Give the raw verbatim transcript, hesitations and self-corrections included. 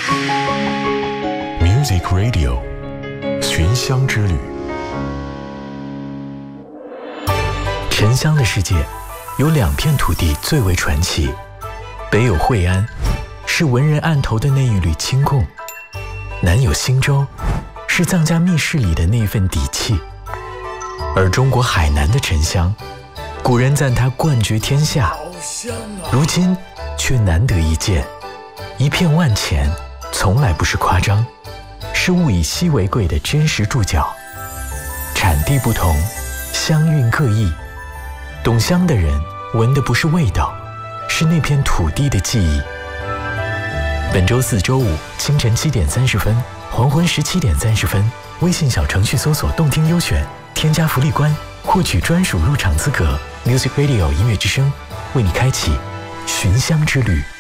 Music Radio 寻香之旅。 沉香的世界有两片土地最为传奇，北有惠安，是文人案头的那一缕清供；南有新州，是藏家密室里的那份底气。而中国海南的沉香，古人赞它冠绝天下，如今却难得一见。一片万钱，从来不是夸张，是物以稀为贵的真实注脚。产地不同，香韵各异。懂香的人闻的不是味道，是那片土地的记忆。本周四周五清晨七点三十分，黄昏十七点三十分，微信小程序搜索动听优选，添加福利关，获取专属入场资格。Music Radio 音乐之声为你开启寻香之旅。